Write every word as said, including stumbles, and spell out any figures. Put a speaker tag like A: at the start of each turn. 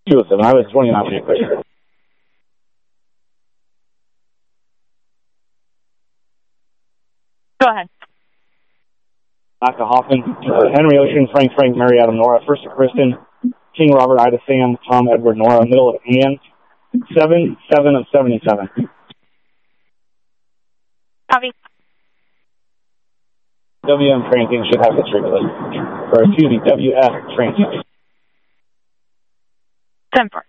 A: two oh seven. I was twenty-nine minutes quicker.
B: Go ahead.
A: Naka Hoffman, uh, Henry Ocean, Frank Frank, Mary Adam Nora, First to Kristen, King Robert, Ida Sam, Tom Edward Nora, middle of Ann, seven seven of seventy-seven.
B: Copy.
A: W M Tranking should have this regular. Or excuse me, W F Tranking.
B: ten four.